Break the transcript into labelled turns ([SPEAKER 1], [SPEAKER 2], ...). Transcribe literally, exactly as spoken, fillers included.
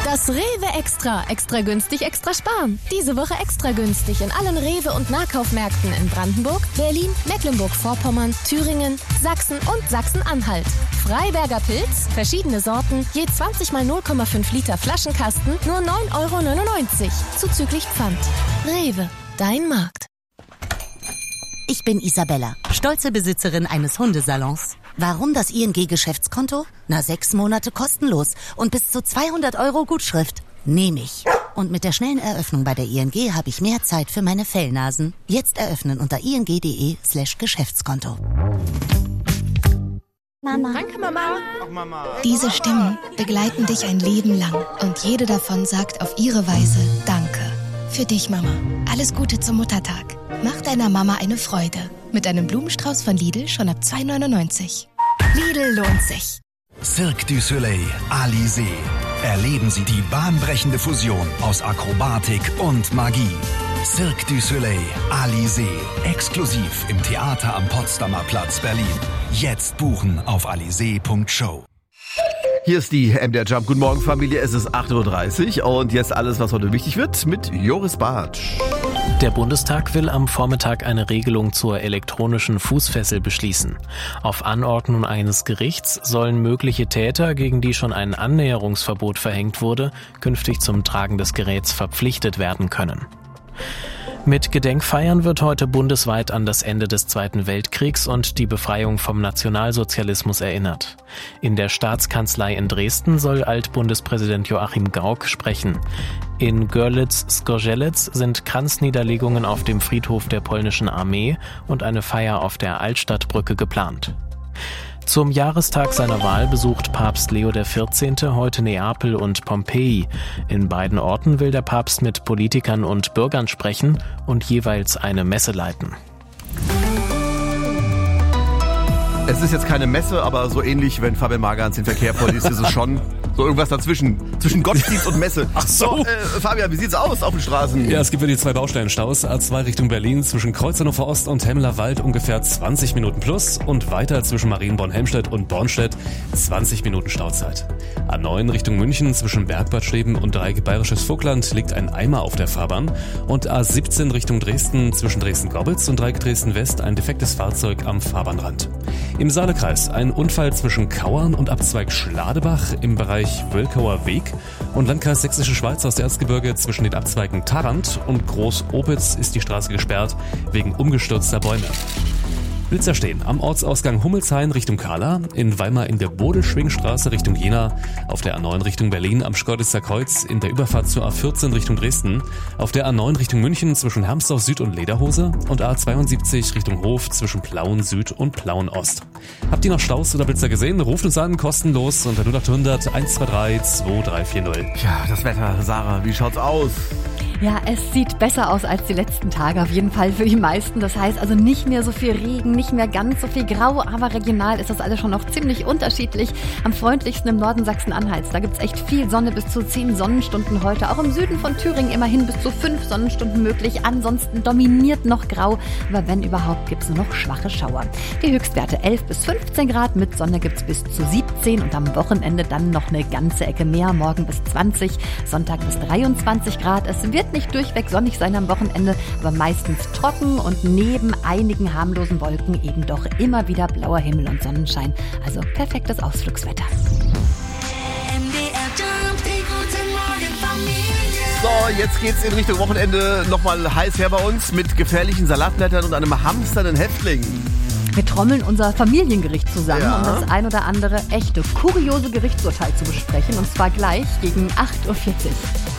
[SPEAKER 1] Das Rewe Extra. Extra günstig, extra sparen. Diese Woche extra günstig in allen Rewe- und Nahkaufmärkten in Brandenburg, Berlin, Mecklenburg-Vorpommern, Thüringen, Sachsen und Sachsen-Anhalt. Freiberger Pilz, verschiedene Sorten, je zwanzig mal null Komma fünf Liter Flaschenkasten, nur neun Euro neunundneunzig. Zuzüglich Pfand. Rewe, dein Markt.
[SPEAKER 2] Ich bin Isabella, stolze Besitzerin eines Hundesalons. Warum das I N G-Geschäftskonto? Na, sechs Monate kostenlos und bis zu zweihundert Euro Gutschrift. Nehme ich. Und mit der schnellen Eröffnung bei der I N G habe ich mehr Zeit für meine Fellnasen. Jetzt eröffnen unter ing.de slash Geschäftskonto.
[SPEAKER 3] Mama.
[SPEAKER 4] Danke, Mama. Ach, Mama.
[SPEAKER 3] Diese Stimmen begleiten dich ein Leben lang und jede davon sagt auf ihre Weise Danke. Für dich, Mama. Alles Gute zum Muttertag. Mach deiner Mama eine Freude. Mit einem Blumenstrauß von Lidl schon ab zwei neunundneunzig. Lidl lohnt sich.
[SPEAKER 5] Cirque du Soleil, Alizé. Erleben Sie die bahnbrechende Fusion aus Akrobatik und Magie. Cirque du Soleil, Alizé. Exklusiv im Theater am Potsdamer Platz, Berlin. Jetzt buchen auf alizé punkt show.
[SPEAKER 6] Hier ist die M D R Jump. Guten Morgen, Familie. Es ist acht Uhr dreißig und jetzt alles, was heute wichtig wird, mit Joris Bartsch.
[SPEAKER 7] Der Bundestag will am Vormittag eine Regelung zur elektronischen Fußfessel beschließen. Auf Anordnung eines Gerichts sollen mögliche Täter, gegen die schon ein Annäherungsverbot verhängt wurde, künftig zum Tragen des Geräts verpflichtet werden können. Mit Gedenkfeiern wird heute bundesweit an das Ende des Zweiten Weltkriegs und die Befreiung vom Nationalsozialismus erinnert. In der Staatskanzlei in Dresden soll Altbundespräsident Joachim Gauck sprechen. In Görlitz-Skorzelec sind Kranzniederlegungen auf dem Friedhof der polnischen Armee und eine Feier auf der Altstadtbrücke geplant. Zum Jahrestag seiner Wahl besucht Papst Leo der vierzehnte heute Neapel und Pompeji. In beiden Orten will der Papst mit Politikern und Bürgern sprechen und jeweils eine Messe leiten.
[SPEAKER 6] Es ist jetzt keine Messe, aber so ähnlich, wenn Fabian Magans den Verkehr vorliest, ist es schon so irgendwas dazwischen. Zwischen Gottesdienst und Messe.
[SPEAKER 8] Ach so.
[SPEAKER 6] so äh, Fabian, wie sieht's aus auf den Straßen?
[SPEAKER 8] Ja, es gibt wieder die zwei Baustellenstaus. A zwei Richtung Berlin zwischen Kreuzhannover Ost und Hemmeler Wald ungefähr zwanzig Minuten plus und weiter zwischen Marienborn-Helmstedt und Bornstedt zwanzig Minuten Stauzeit. A neun Richtung München zwischen Bergbad Steben und Dreieck Bayerisches Vogtland liegt ein Eimer auf der Fahrbahn und A siebzehn Richtung Dresden zwischen Dresden-Gorbitz und Dreieck Dresden-West ein defektes Fahrzeug am Fahrbahnrand. Im Saalekreis ein Unfall zwischen Kauern und Abzweig Schladebach im Bereich Wölkauer Weg und Landkreis Sächsische Schweiz aus der Erzgebirge zwischen den Abzweigen Tarrant und Groß-Opitz ist die Straße gesperrt wegen umgestürzter Bäume. Blitzer stehen am Ortsausgang Hummelshain Richtung Kahla, in Weimar in der Bodelschwingstraße Richtung Jena, auf der A neun Richtung Berlin am Schkeuditzer Kreuz, in der Überfahrt zur A vierzehn Richtung Dresden, auf der A neun Richtung München zwischen Hermsdorf Süd und Lederhose und A zweiundsiebzig Richtung Hof zwischen Plauen Süd und Plauen Ost. Habt ihr noch Staus oder Blitzer gesehen? Ruft uns an, kostenlos unter null acht hundert eins zwei drei zwei drei vier null.
[SPEAKER 6] Ja, das Wetter, Sarah, wie schaut's aus?
[SPEAKER 4] Ja, es sieht besser aus als die letzten Tage, auf jeden Fall für die meisten. Das heißt also nicht mehr so viel Regen, nicht mehr ganz so viel Grau, aber regional ist das alles schon noch ziemlich unterschiedlich. Am freundlichsten im Norden Sachsen-Anhalts, da gibt's echt viel Sonne, bis zu zehn Sonnenstunden heute. Auch im Süden von Thüringen immerhin bis zu fünf Sonnenstunden möglich. Ansonsten dominiert noch Grau, aber wenn überhaupt gibt's nur noch schwache Schauer. Die Höchstwerte elf bis fünfzehn Grad, mit Sonne gibt's bis zu siebzehn und am Wochenende dann noch eine ganze Ecke mehr. Morgen bis zwanzig, Sonntag bis dreiundzwanzig Grad. Es wird nicht durchweg sonnig sein am Wochenende, aber meistens trocken und neben einigen harmlosen Wolken eben doch immer wieder blauer Himmel und Sonnenschein. Also perfektes Ausflugswetter.
[SPEAKER 6] So, jetzt geht's in Richtung Wochenende nochmal heiß her bei uns mit gefährlichen Salatblättern und einem hamsternden Häftling.
[SPEAKER 4] Wir trommeln unser Familiengericht zusammen,
[SPEAKER 6] ja.
[SPEAKER 4] um das ein oder andere echte, kuriose Gerichtsurteil zu besprechen. Und zwar gleich gegen acht Uhr vierzig.